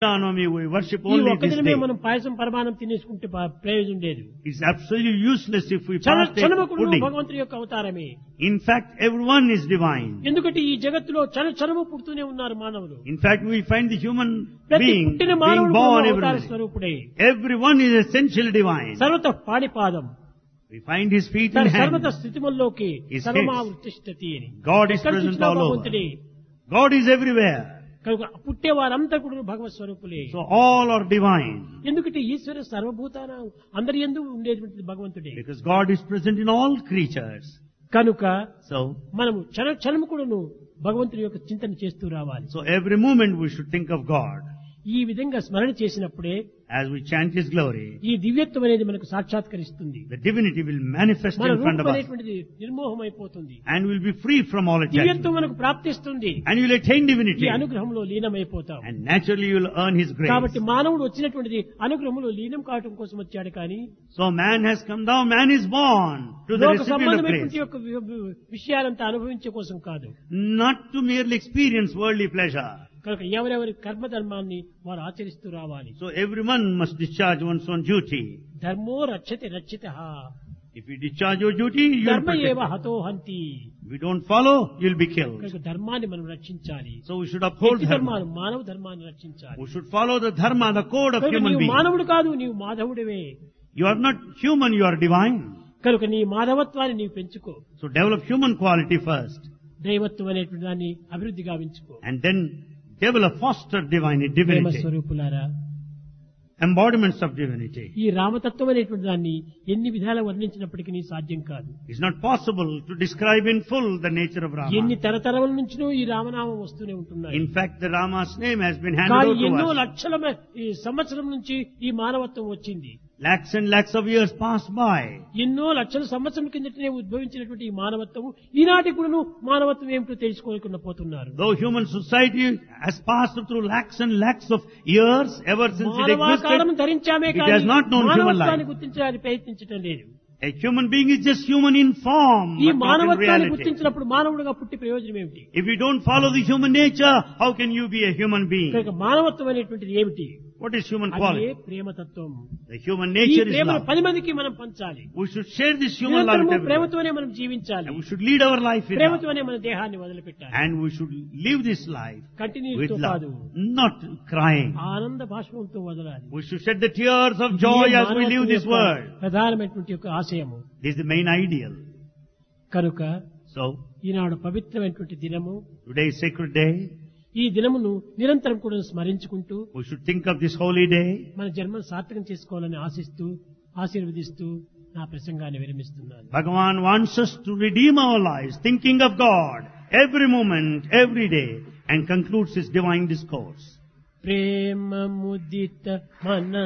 Navami, we worship ఈ only ఒక్క this దినమే day. మనం పాయసం పరమాణం తినేసుకుంటే ప్రయోజనం లేదు. It's absolutely useless if we partake of క్షణముకుడు pudding. భగవంతుని యొక్క అవతారమే. In fact, everyone is divine. ఎందుకంటే ఈ జగత్తులో క్షణము పుడుతూనే ఉన్నారు మానవులు. In fact, we find the human ప్రతి being పుట్టిన being మానవుడు born అవతార every day. స్వరూపుడే. Everyone is essentially divine. సర్వత పాడిపాదం We find his feet and సర్వత hands. స్థితిమల్లోకి His సర్వమావృతిష్టతి అని. God is ఎక్కడ present చూసినా all over. భగవంతుడే. God is everywhere. కనుక పుట్టేవారంతా కూడా భగవత్ స్వరూపులే. So all are divine. ఎందుకంటే ఈశ్వర సర్వభూతాన అందరి యందు ఉండేటువంటి భగవంతుడే. Because God is present in all creatures. కనుక So మనము క్షణము కూడాను భగవంతుని యొక్క చింతన చేస్తూ రావాలి. every moment we should think of God. ఈ విధంగా స్మరణ చేసినప్పుడే As we chant His glory, ఈ దివ్యత్వం అనేది మనకు సాక్షాత్కరిస్తుంది. the divinity will manifest మన in front రూపం of us. అనేటువంటిది నిర్మోహమైపోతుంది. And we'll be free from all దివ్యత్వం attachment. మనకు ప్రాప్తిస్తుంది. And you will attain ఈ divinity. అనుగ్రహంలో లీనమైపోతాం. And naturally you will earn His grace. కాబట్టి మానవుడు వచ్చినటువంటిది అనుగ్రహంలో లీనం కావటం కోసం వచ్చాడు కానీ So man has come down, man is born to the లోక recipient of సంబంధమైనటువంటి grace. యొక్క విషయాలంతా అనుభవించే కోసం కాదు. Not to merely experience worldly pleasure. కనుక ఎవరెవరి కర్మధర్మాన్ని వారు ఆచరిస్తూ రావాలి. So everyone must discharge one's own duty. ధర్మో రక్షతి రక్షితః. If you discharge your duty, you will ధర్మ protect ఏవ it. హతో హంతి. If you don't follow, you'll be killed. కనుక ధర్మాన్ని మనం రక్షించాలి. So we should uphold వ్యక్తి dharma. ధర్మాన్ని మానవ ధర్మాన్ని రక్షించాలి. We should follow the dharma, the code of కనుక human నీవు being. మానవుడు కాదు, నీవు మాధవుడివే. You are not human, you are divine. కనుక నీ మాధవత్వాన్ని నీవు పెంచుకో. So develop human quality first. దైవత్వం అనేటువంటి దాన్ని అభివృద్ధి గావించుకో. And then develop, foster Prema divinity. స్వరూపులారా, Embodiments of divinity. ఈ రామతత్వం అనేటువంటి దాన్ని ఎన్ని విధాల వర్ణించినప్పటికీ సాధ్యం కాదు. It's not possible to describe in full the nature of ఎన్ని Rama. తరతరముల నుంచినో ఈ రామనామం వస్తూనే ఉంటున్నాయి. In fact, the Rama's name has been handed కానీ over ఎన్నో to us. లక్షల ఈ సంవత్సరం నుంచి ఈ మానవత్వం వచ్చింది. Lakhs and lakhs of years passed by. ఎన్నో లక్షల సంవత్సరం కిందటనే ఉద్భవించినటువంటి ఈ మానవత్వం ఈనాటి కూడాను మానవత్వం ఏమిటో తెలుసుకోలేకుండా పోతున్నారు. Though human society has passed through lakhs and lakhs of years ever since it మానవాకారం existed, ధరించామే it కానీ has not known human మానవత్వాన్ని life. గుర్తించడానికి ప్రయత్నించడం లేదు. A human being is just human in form, ఈ but not in మానవత్వాన్ని reality. గుర్తించినప్పుడు మానవుడిగా పుట్టి ప్రయోజనం ఏమిటి? If you don't follow the human nature, how can you be a human being? కనుక మానవత్వం అనేటువంటిది ఏమిటి? What is human అదే quality? ప్రేమతత్వం. The human ఈ nature is ప్రేమను love. 10 మందికి మనం పంచాలి. We should share this human love with నిరంతరము everyone. ప్రేమతోనే మనం జీవించాలి. And we should lead our life with love. ప్రేమతోనే మన దేహాన్ని వదిలిపెట్టాలి. And we should live this life continuous with తో love, కాదు, not crying. ఆనంద భాష్పంతో వదలాలి. We should shed the tears of joy ఇదే as we live మానవత్వం this యొక్క world. ప్రధానమైనటువంటి యొక్క ఆశయము. This is the main ideal. కనుక So, ఈనాడు పవిత్రమైనటువంటి దినము. today is sacred day. ఈ దినమును నిరంతరం కూడా స్మరించుకుంటూ We should think of this holy day. మన జన్మను సార్థకం చేసుకోవాలని ఆశిస్తూ ఆశీర్వదిస్తూ నా ప్రసంగాన్ని విరమిస్తున్నాను. Bhagavan wants us to redeem our lives, thinking of God every moment, every day, and concludes his divine discourse. ప్రేమ ముదిత మన